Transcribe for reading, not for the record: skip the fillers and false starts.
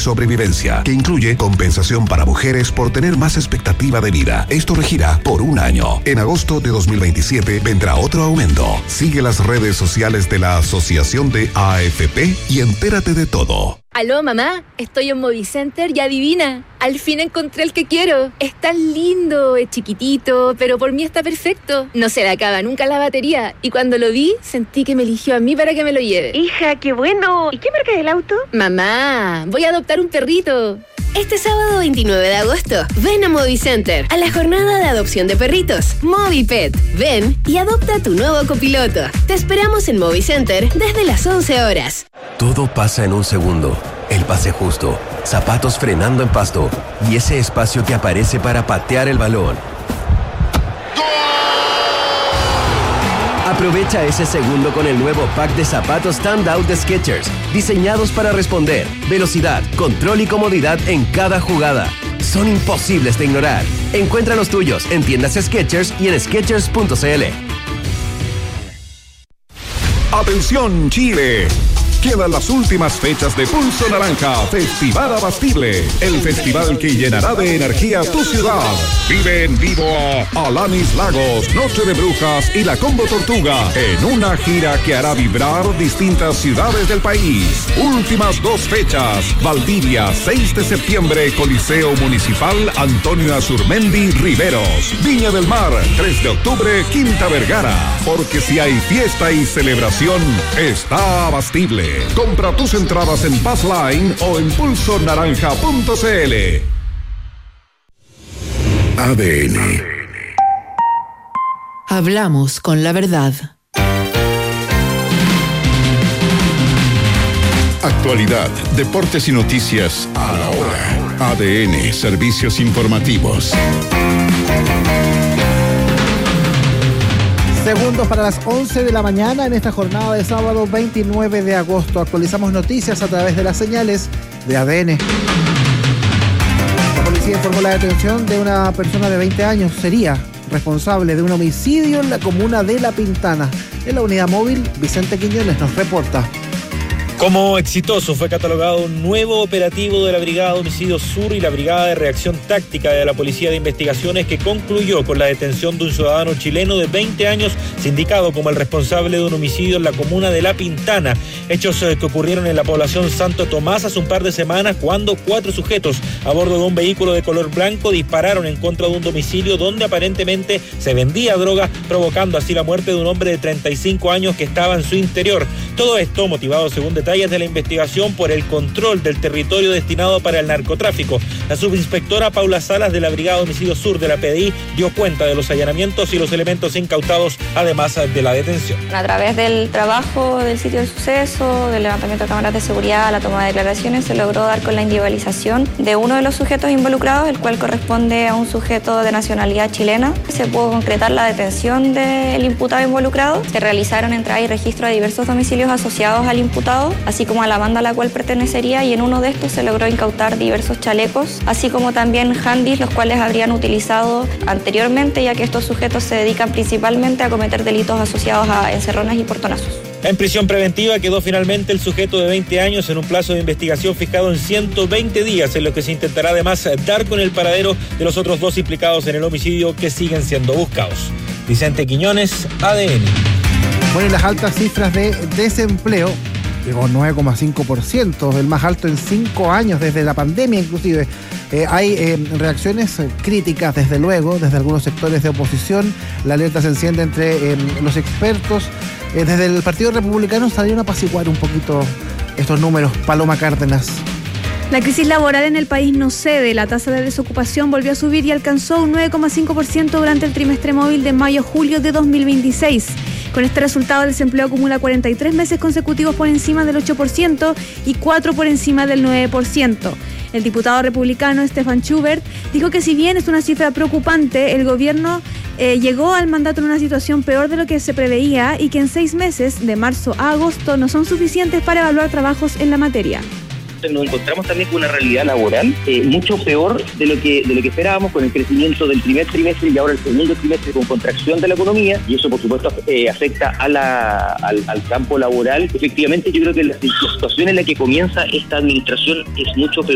sobrevivencia, que incluye compensación para mujeres por tener más expectativa de vida. Esto regirá por un año. En agosto de 2027 vendrá otro aumento. Sigue las redes sociales de la Asociación de AFP y entérate de todo. Aló, mamá, estoy en Movicenter y adivina, al fin encontré el que quiero. Es tan lindo, es chiquitito, pero por mí está perfecto. No se le acaba nunca la batería y cuando lo vi, sentí que me eligió a mí para que me lo lleve. Hija, qué bueno. ¿Y qué marca es el auto? Mamá, voy a adoptar un perrito. Este sábado 29 de agosto, ven a Movicenter, a la jornada de adopción de perritos, MoviPet. Ven y adopta tu nuevo copiloto. Te esperamos en Movicenter desde las 11 horas. Todo pasa en un segundo. El pase justo, zapatos frenando en pasto y ese espacio que aparece para patear el balón. Aprovecha ese segundo con el nuevo pack de zapatos Standout de Skechers, diseñados para responder, velocidad, control y comodidad en cada jugada. Son imposibles de ignorar. Encuentra los tuyos en tiendas Skechers y en Skechers.cl. ¡Atención, Chile! Quedan las últimas fechas de Pulso Naranja, Festival Abastible, el festival que llenará de energía tu ciudad. Vive en vivo a Alanis Lagos, Noche de Brujas y la Combo Tortuga en una gira que hará vibrar distintas ciudades del país. Últimas 2 fechas, Valdivia, 6 de septiembre, Coliseo Municipal Antonio Azurmendi Riveros. Viña del Mar, 3 de octubre, Quinta Vergara. Porque si hay fiesta y celebración, está Abastible. Compra tus entradas en Passline o en pulsonaranja.cl. ADN. Hablamos con la verdad. Actualidad, deportes y noticias a la hora. ADN, servicios informativos. Segundos para las 11 de la mañana en esta jornada de sábado 29 de agosto. Actualizamos noticias a través de las señales de ADN. La policía informó la detención de una persona de 20 años. Sería responsable de un homicidio en la comuna de La Pintana. En la unidad móvil, Vicente Quiñones nos reporta. Como exitoso fue catalogado un nuevo operativo de la Brigada de Homicidios Sur y la Brigada de Reacción Táctica de la Policía de Investigaciones, que concluyó con la detención de un ciudadano chileno de 20 años sindicado como el responsable de un homicidio en la comuna de La Pintana. Hechos que ocurrieron en la población Santo Tomás hace un par de semanas, cuando 4 sujetos a bordo de un vehículo de color blanco dispararon en contra de un domicilio donde aparentemente se vendía droga, provocando así la muerte de un hombre de 35 años que estaba en su interior. Todo esto motivado, según detalles de la investigación, por el control del territorio destinado para el narcotráfico. La subinspectora Paula Salas de la Brigada de Homicidios Sur de la PDI dio cuenta de los allanamientos y los elementos incautados, además de la detención. A través del trabajo del sitio del suceso, del levantamiento de cámaras de seguridad, la toma de declaraciones, se logró dar con la individualización de uno de los sujetos involucrados, el cual corresponde a un sujeto de nacionalidad chilena. Se pudo concretar la detención del imputado involucrado. Se realizaron entrada y registro de diversos domicilios asociados al imputado, así como a la banda a la cual pertenecería, y en uno de estos se logró incautar diversos chalecos, así como también handys, los cuales habrían utilizado anteriormente, ya que estos sujetos se dedican principalmente a cometer delitos asociados a encerronas y portonazos. En prisión preventiva quedó finalmente el sujeto de 20 años en un plazo de investigación fijado en 120 días, en lo que se intentará además dar con el paradero de los otros 2 implicados en el homicidio, que siguen siendo buscados. Vicente Quiñones, ADN. Bueno, y las altas cifras de desempleo, llegó 9,5%, el más alto en 5 años, desde la pandemia inclusive. Hay reacciones críticas, desde luego, desde algunos sectores de oposición. La alerta se enciende entre los expertos. Desde el Partido Republicano salieron a apaciguar un poquito estos números. Paloma Cárdenas. La crisis laboral en el país no cede. La tasa de desocupación volvió a subir y alcanzó un 9,5% durante el trimestre móvil de mayo-julio de 2026. Con este resultado, el desempleo acumula 43 meses consecutivos por encima del 8% y 4 por encima del 9%. El diputado republicano Stefan Schubert dijo que, si bien es una cifra preocupante, el gobierno llegó al mandato en una situación peor de lo que se preveía y que en 6 meses, de marzo a agosto, no son suficientes para evaluar trabajos en la materia. Nos encontramos también con una realidad laboral mucho peor de lo que esperábamos, con el crecimiento del primer trimestre y ahora el segundo trimestre con contracción de la economía, y eso por supuesto afecta al campo laboral. Efectivamente, yo creo que la situación en la que comienza esta administración es mucho peor